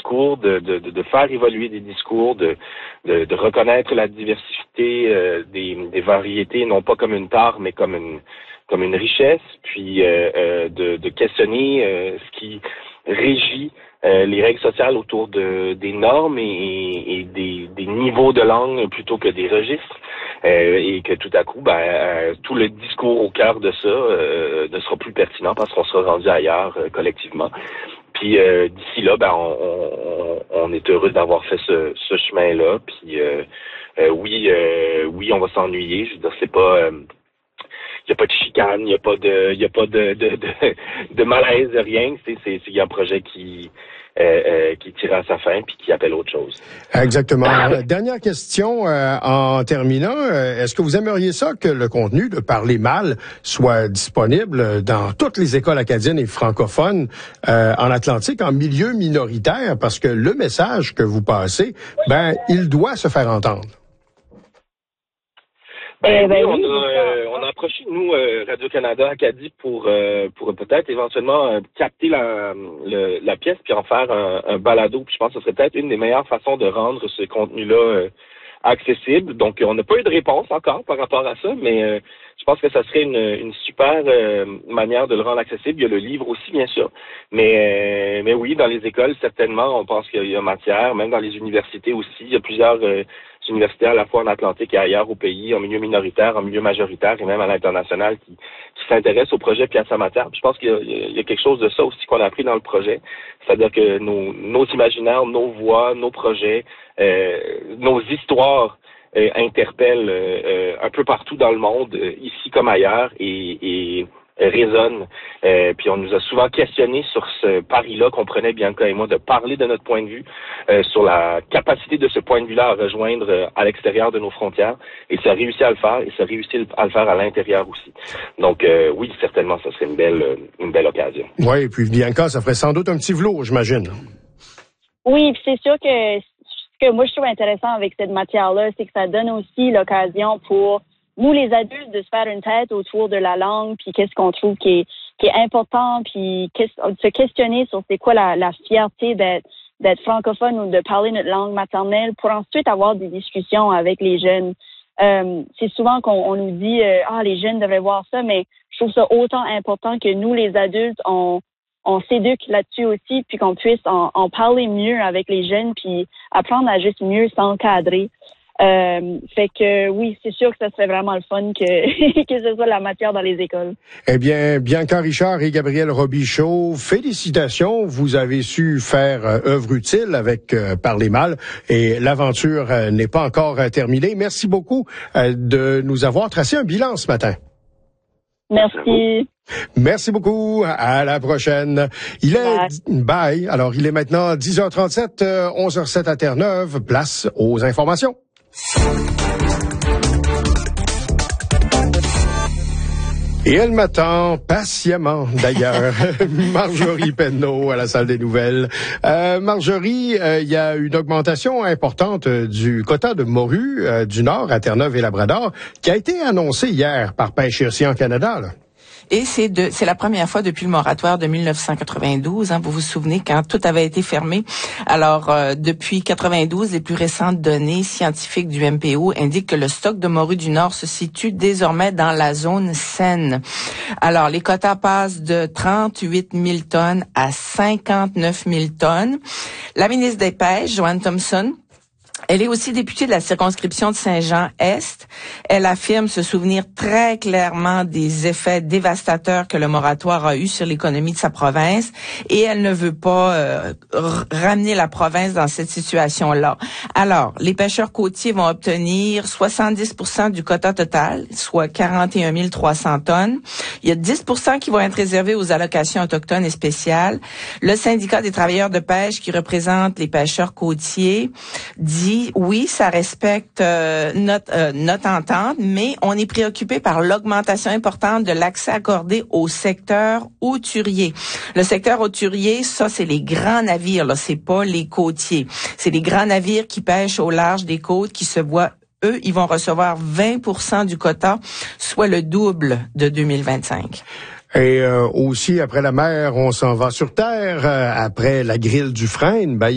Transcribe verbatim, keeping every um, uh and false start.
discours, de, de, de faire évoluer des discours, de, de, de reconnaître la diversité euh, des, des variétés, non pas comme une tare, mais comme une comme une richesse, puis euh, euh, de, de questionner euh, ce qui régit euh, les règles sociales autour de des normes et, et des, des niveaux de langue plutôt que des registres, euh, et que tout à coup, ben, euh, tout le discours au cœur de ça euh, ne sera plus pertinent parce qu'on sera rendu ailleurs euh, collectivement. Puis euh, d'ici là, ben, on, on, on est heureux d'avoir fait ce, ce chemin-là. Puis euh, euh, oui, euh, oui, on va s'ennuyer. Je veux dire, c'est pas euh, il n'y a pas de chicane, il n'y a pas de, il y a pas de, de, de, de malaise, de rien. C'est, c'est, c'est un projet qui, euh, euh, qui tire à sa fin puis qui appelle autre chose. Exactement. Dernière question euh, en terminant. Euh, est-ce que vous aimeriez ça que le contenu de Parler mal soit disponible dans toutes les écoles acadiennes et francophones euh, en Atlantique, en milieu minoritaire? Parce que le message que vous passez, ben, il doit se faire entendre. Ben, ben, oui, on a, euh, on a approché, nous, euh, Radio-Canada Acadie, pour euh, pour peut-être éventuellement euh, capter la, le, la pièce puis en faire un, un balado. Puis je pense que ce serait peut-être une des meilleures façons de rendre ce contenu-là euh, accessible. Donc, on n'a pas eu de réponse encore par rapport à ça, mais euh, je pense que ça serait une, une super euh, manière de le rendre accessible. Il y a le livre aussi, bien sûr. Mais euh, mais oui, dans les écoles, certainement, on pense qu'il y a matière. Même dans les universités aussi, il y a plusieurs euh, universités à la fois en Atlantique et ailleurs au pays, en milieu minoritaire, en milieu majoritaire et même à l'international qui, qui s'intéressent au projet puis à sa matière. Puis je pense qu'il y a, il y a quelque chose de ça aussi qu'on a appris dans le projet. C'est-à-dire que nos, nos imaginaires, nos voix, nos projets, euh, nos histoires euh, interpellent euh, euh, un peu partout dans le monde, euh, ici comme ailleurs, et, et résonne. Euh, puis on nous a souvent questionné sur ce pari-là qu'on prenait, Bianca et moi, de parler de notre point de vue, euh, sur la capacité de ce point de vue-là à rejoindre euh, à l'extérieur de nos frontières. Et ça a réussi à le faire, et ça a réussi à le faire à l'intérieur aussi. Donc euh, oui, certainement, ça serait une belle, une belle occasion. Oui, et puis Bianca, ça ferait sans doute un petit velours, j'imagine. Oui, puis c'est sûr que ce que moi je trouve intéressant avec cette matière-là, c'est que ça donne aussi l'occasion pour nous, les adultes, de se faire une tête autour de la langue, puis qu'est-ce qu'on trouve qui est, qui est important, puis de se questionner sur c'est quoi la, la fierté d'être, d'être francophone ou de parler notre langue maternelle pour ensuite avoir des discussions avec les jeunes. Euh, c'est souvent qu'on on nous dit euh, « Ah, les jeunes devraient voir ça », mais je trouve ça autant important que nous, les adultes, on, on s'éduque là-dessus aussi, puis qu'on puisse en, en parler mieux avec les jeunes, puis apprendre à juste mieux s'encadrer. Euh, fait que oui, c'est sûr que ça serait vraiment le fun que que ce soit la matière dans les écoles. Eh bien, Bianca Richard et Gabriel Robichaud, félicitations. Vous avez su faire euh, œuvre utile avec euh, Parler mal et l'aventure euh, n'est pas encore euh, terminée. Merci beaucoup euh, de nous avoir tracé un bilan ce matin. Merci. Merci beaucoup. À la prochaine. Il est bye. bye. Alors, il est maintenant dix heures trente-sept, euh, onze heures zéro sept à Terre-Neuve. Place aux informations. Et elle m'attend patiemment, d'ailleurs. Marjorie Penneau à la salle des nouvelles. Euh, Marjorie, euh, il y a une augmentation importante euh, du quota de morue euh, du Nord à Terre-Neuve et Labrador qui a été annoncée hier par Pêche et Océan Canada, là. Et c'est de, c'est la première fois depuis le moratoire de mille neuf cent quatre-vingt-douze, hein, vous vous souvenez, quand tout avait été fermé. Alors, euh, depuis quatre-vingt-douze, les plus récentes données scientifiques du M P O indiquent que le stock de morue du Nord se situe désormais dans la zone saine. Alors, les quotas passent de trente-huit mille tonnes à cinquante-neuf mille tonnes. La ministre des Pêches, Joanne Thompson, elle est aussi députée de la circonscription de Saint-Jean-Est. Elle affirme se souvenir très clairement des effets dévastateurs que le moratoire a eu sur l'économie de sa province et elle ne veut pas euh, ramener la province dans cette situation-là. Alors, les pêcheurs côtiers vont obtenir soixante-dix pour cent du quota total, soit quarante et un mille trois cents tonnes. Il y a dix pour cent qui vont être réservés aux allocations autochtones et spéciales. Le syndicat des travailleurs de pêche qui représente les pêcheurs côtiers dit oui, ça respecte euh, notre euh, notre entente, mais on est préoccupé par l'augmentation importante de l'accès accordé au secteur hauturier. Le secteur hauturier, ça c'est les grands navires, là, c'est pas les côtiers. C'est les grands navires qui pêchent au large des côtes qui se voient, eux, ils vont recevoir vingt pour cent du quota, soit le double de deux mille vingt-cinq. Et euh, aussi après la mer, on s'en va sur terre, euh, après la grille du Frêne. Ben,